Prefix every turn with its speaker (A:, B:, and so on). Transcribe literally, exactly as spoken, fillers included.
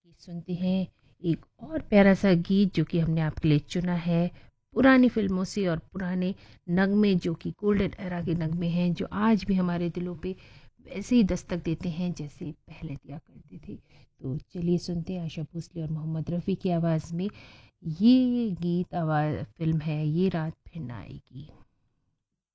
A: कि सुनते हैं एक और प्यारा सा गीत जो कि हमने आपके लिए चुना है पुरानी फिल्मों से और पुराने नगमे जो कि गोल्डन एरा के नगमे हैं जो आज भी हमारे दिलों पे वैसे ही दस्तक देते हैं जैसे पहले दिया करते थे। तो चलिए सुनते हैं आशा भोसले और मोहम्मद रफ़ी की आवाज़ में ये गीत। आवाज़ फिल्म है ये रात फिर ना आएगी।